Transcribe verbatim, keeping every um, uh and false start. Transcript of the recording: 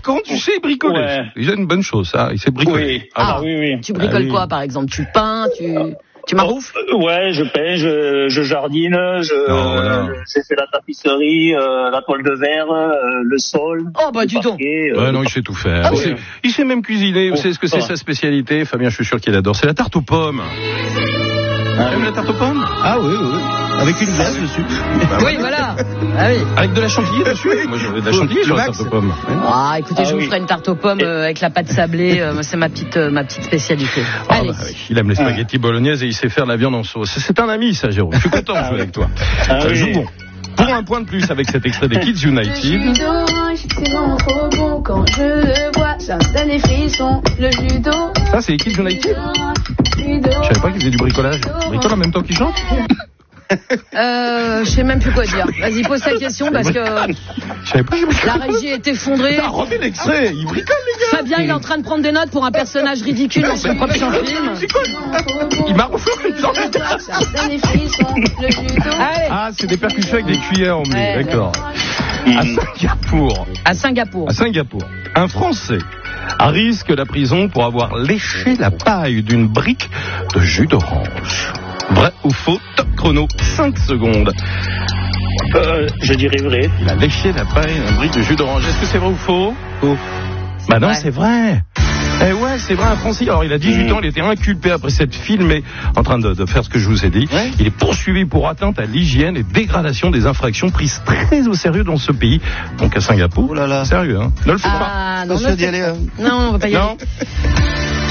par contre, tu sais bricoler. Ouais. Il a une bonne chose, ça. Il sait bricoler. Oui. Ah, Ah, oui, oui. Tu bricoles Ah oui. quoi, par exemple? Tu peins, tu, tu maroufles? Oh, euh, ouais, je peins, je, je jardine, je, Non, voilà. euh, j'ai fait la tapisserie, euh, la toile de verre, euh, le sol. Oh, bah, le dis donc. parquet, euh, Ouais, non, il sait tout faire. Ah il, oui. sait, il sait même cuisiner. Vous Oh, savez ce que c'est ça. sa spécialité? Fabien, je suis sûr qu'il adore. C'est la tarte aux pommes. Ah, Tu aimes la tarte aux pommes? Ah oui, oui, oui. Avec une glace dessus. Oui, voilà. Ah oui. Avec de la chantilly dessus? Moi, j'aurais de la Faut- chantilly le sur la max. tarte aux pommes. Ah, écoutez, Ah je vous oui. ferai une tarte aux pommes euh, avec la pâte sablée. euh, moi, c'est ma petite, euh, ma petite spécialité. Ah, Allez. bah, oui. Il aime les spaghettis bolognaises et il sait faire la viande en sauce. C'est un ami, ça, Jérôme. Je suis content de jouer avec toi. Ah Ça oui. joue bon. Pour un point de plus avec cet extrait des Kids Le United. jus d'orange, c'est vraiment trop bon quand je le bois, ça me donne des frissons. Le jus d'orange, Ça, c'est les Kids United? jus Je savais pas d'orange. qu'ils faisaient du bricolage. Ils bricolent en même temps qu'ils chantent? Euh, je sais même plus quoi dire. Vas-y, pose ta question parce que Je savais pas qu'ils la bricolaient. régie est effondrée. Ah, remets l'extrait. Ils bricolent, les gars. Fabien, il est en train de prendre des notes pour un personnage ridicule dans son prochain film. C'est quoi? Il m'a refait une sorte de- Ça me donne des frissons. Le jus d'orange. Allez, Ah, c'est des percussions avec des cuillères en Ouais, blé. D'accord. Mm. À Singapour. à Singapour. À Singapour. Un Français risque la prison pour avoir léché la paille d'une brique de jus d'orange. Vrai ou faux? Top chrono. cinq secondes. Euh, je dirais vrai. Il a léché la paille d'une brique de jus d'orange. Est-ce que c'est vrai ou faux? Faux. Bah non, vrai. c'est vrai. Eh ouais, c'est vrai, un Français. Alors, il a dix-huit ans, il était inculpé après s'être filmé en train de, de faire ce que je vous ai dit. Ouais. Il est poursuivi pour atteinte à l'hygiène et dégradation des infractions prises très au sérieux dans ce pays. Donc à Singapour. Oh là là. Sérieux, hein. Ne le faites pas. Ah, non, Attention ne d'y faites aller, pas. hein. Non, on va pas y Non. aller.